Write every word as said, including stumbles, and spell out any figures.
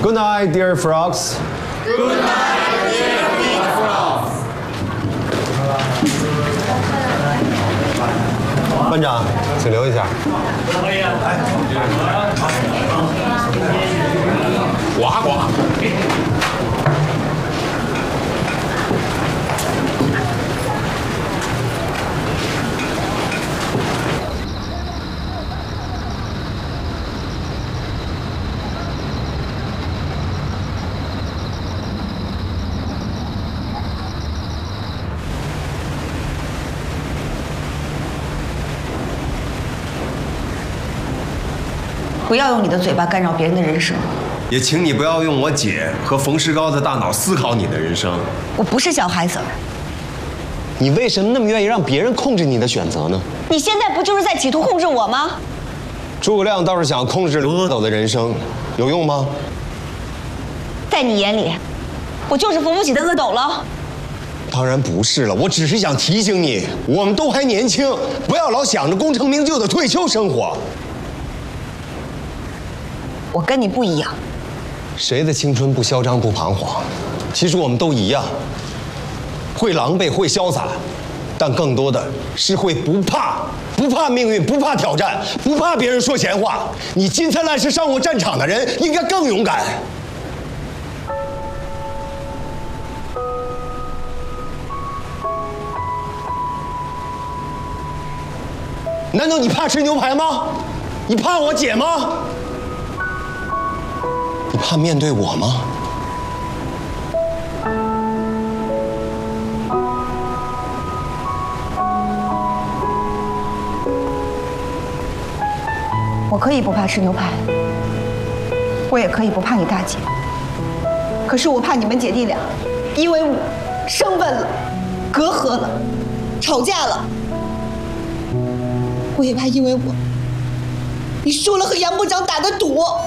Good night, dear frogs. Good night, dear big frogs. 班长，请留一下。 呱呱。 不要用你的嘴巴干扰别人的人生。 也请你不要用我姐和冯石膏的大脑思考你的人生。 我不是小孩子。 你为什么那么愿意让别人控制你的选择呢？ 你现在不就是在企图控制我吗？ 诸葛亮倒是想控制刘阿斗的人生，有用吗？ 在你眼里，我就是扶不起的阿斗了？ 当然不是了，我只是想提醒你，我们都还年轻，不要老想着功成名就的退休生活。 我跟你不一样。 谁的青春不嚣张不彷徨？其实我们都一样，会狼狈，会潇洒，但更多的是会不怕，不怕命运，不怕挑战，不怕别人说闲话。你金灿烂时上过战场的人，应该更勇敢。难道你怕吃牛排吗？你怕我姐吗？你怕面对我吗？ 我可以不怕吃牛排，我也可以不怕你大姐。可是我怕你们姐弟俩因为我生分了、隔阂了、吵架了。我也怕因为我，你输了和杨部长打的赌。